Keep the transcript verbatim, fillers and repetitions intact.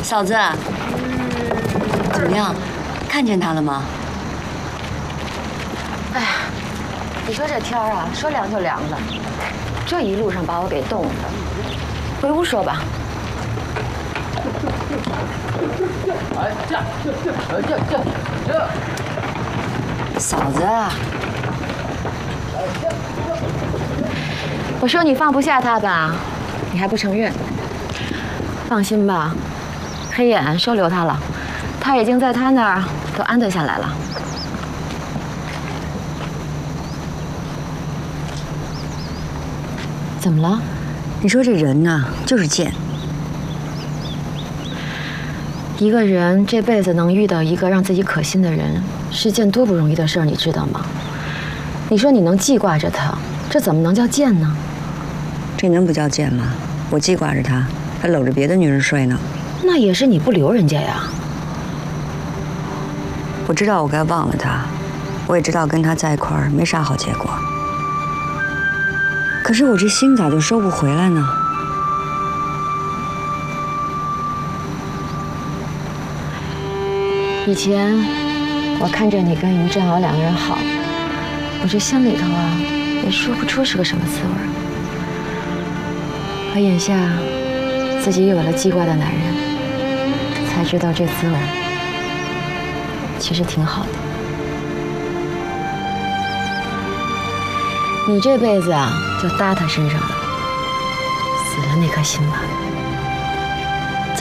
嫂子，怎么样？看见他了吗？ 哎呀，你说这天儿啊，说凉就凉了，这一路上把我给冻的。回屋说吧。 哎，这样，这这这这这。 嫂子， 我说你放不下他吧，你还不承认。放心吧，黑眼收留他了，他已经在他那儿都安顿下来了。怎么了？ 你说这人呐，就是贱。 一个人这辈子能遇到一个让自己可心的人，是件多不容易的事儿，你知道吗？你说你能记挂着他，这怎么能叫贱呢？ 这能不叫贱吗？我记挂着他，还搂着别的女人睡呢。 那也是你不留人家呀。 我知道我该忘了他，我也知道跟他在一块儿没啥好结果。可是我这心咋就收不回来呢？ 以前我看着你跟于振鳌两个人好，我这心里头啊也说不出是个什么滋味。可眼下自己有了记挂的男人，才知道这滋味其实挺好的。你这辈子啊就搭他身上了，死了那颗心吧。